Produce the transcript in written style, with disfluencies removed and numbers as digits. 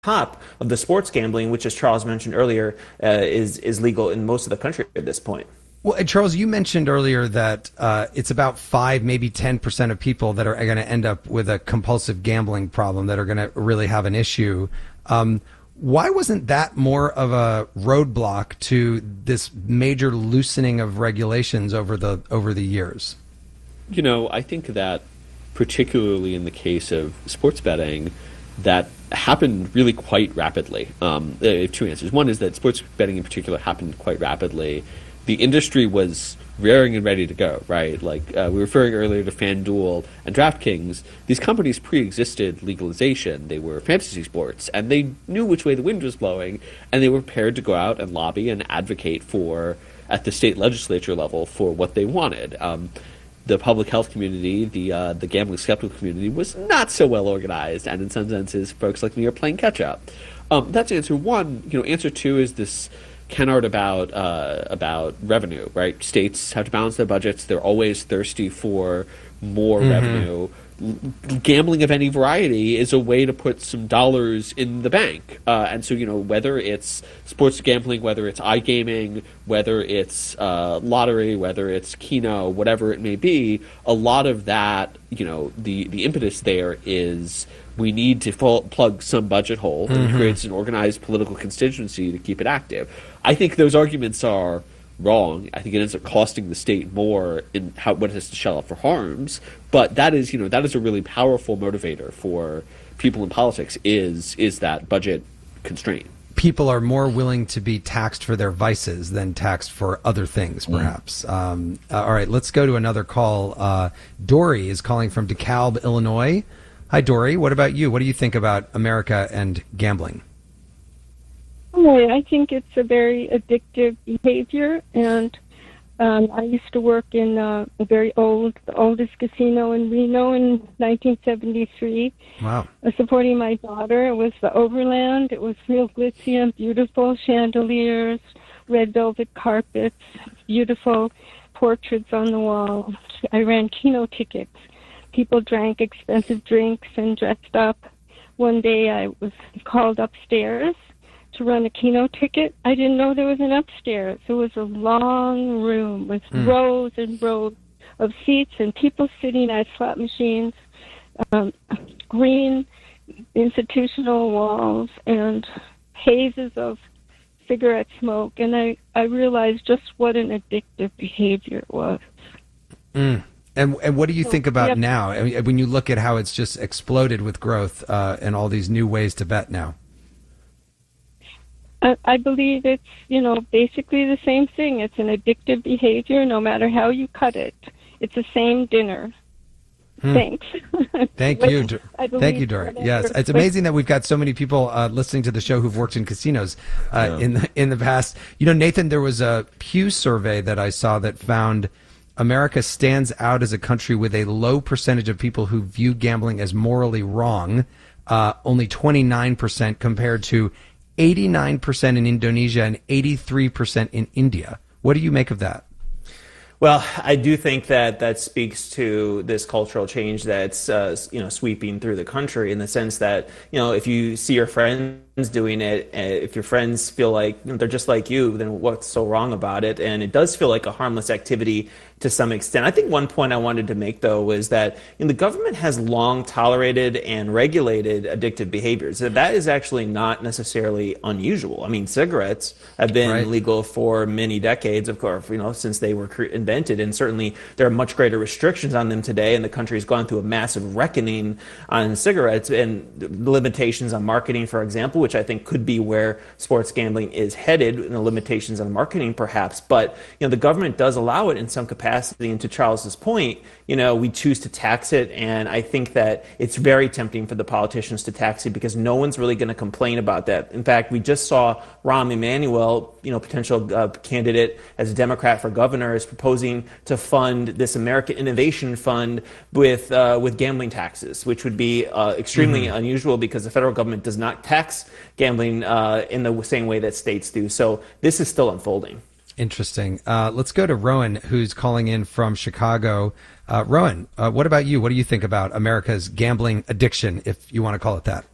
top of the sports gambling, which, as Charles mentioned earlier, is legal in most of the country at this point. Well, and Charles, you mentioned earlier that it's about 5, maybe 10% of people that are going to end up with a compulsive gambling problem that are going to really have an issue. Why wasn't that more of a roadblock to this major loosening of regulations over the years? I think that particularly in the case of sports betting, that happened really quite rapidly. Two answers. One is that sports betting in particular happened quite rapidly. The industry was raring and ready to go, right? Like we were referring earlier to FanDuel and DraftKings. These companies pre-existed legalization. They were fantasy sports, and they knew which way the wind was blowing, and they were prepared to go out and lobby and advocate for, at the state legislature level, for what they wanted. The public health community, the gambling skeptical community, was not so well organized, and in some senses, folks like me are playing catch up. That's answer one. Answer two is this canard about revenue, right? States have to balance their budgets. They're always thirsty for more revenue. Gambling of any variety is a way to put some dollars in the bank. And so, whether it's sports gambling, whether it's iGaming, whether it's lottery, whether it's Keno, whatever it may be, a lot of that, the impetus there is we need to plug some budget hole, and it creates an organized political constituency to keep it active. I think those arguments are wrong. I think it ends up costing the state more in what it has to shell out for harms. But that is a really powerful motivator for people in politics is that budget constraint. People are more willing to be taxed for their vices than taxed for other things, perhaps. All right, let's go to another call. Dory is calling from DeKalb, Illinois. Hi, Dory. What about you? What do you think about America and gambling? I think it's a very addictive behavior, and I used to work in the oldest casino in Reno in 1973. Wow. Supporting my daughter. It was the Overland. It was real glitzy and beautiful, chandeliers, red velvet carpets, beautiful portraits on the wall. I ran Keno tickets. People drank expensive drinks and dressed up. One day I was called upstairs to run a Keno ticket. I didn't know there was an upstairs. It was a long room with rows and rows of seats and people sitting at slot machines, green institutional walls, and hazes of cigarette smoke. And I realized just what an addictive behavior it was. And what do you think about now? I mean, when you look at how it's just exploded with growth and all these new ways to bet now? I believe it's, basically the same thing. It's an addictive behavior no matter how you cut it. It's the same dinner. Thanks. Thank you. Thank you, Dory. Yes, it's amazing that we've got so many people listening to the show who've worked in casinos in the past. Nathan, there was a Pew survey that I saw that found America stands out as a country with a low percentage of people who view gambling as morally wrong, only 29% compared to 89% in Indonesia and 83% in India. What do you make of that? Well, I do think that speaks to this cultural change that's sweeping through the country, in the sense that if you see your friends doing it, if your friends feel like they're just like you, then what's so wrong about it? And it does feel like a harmless activity to some extent. I think one point I wanted to make, though, was that the government has long tolerated and regulated addictive behaviors. That is actually not necessarily unusual. I mean, cigarettes have been legal for many decades, of course, since they were invented, and certainly there are much greater restrictions on them today, and the country's gone through a massive reckoning on cigarettes and limitations on marketing, for example, which I think could be where sports gambling is headed, and the limitations on marketing, perhaps. But the government does allow it in some capacity. And to Charles's point, we choose to tax it, and I think that it's very tempting for the politicians to tax it because no one's really going to complain about that. In fact, we just saw Rahm Emanuel, potential candidate as a Democrat for governor, is proposing to fund this American Innovation Fund with gambling taxes, which would be extremely unusual because the federal government does not tax gambling in the same way that states do. So this is still unfolding. Interesting. Let's go to Rowan, who's calling in from Chicago. Rowan, what about you? What do you think about America's gambling addiction, if you want to call it that?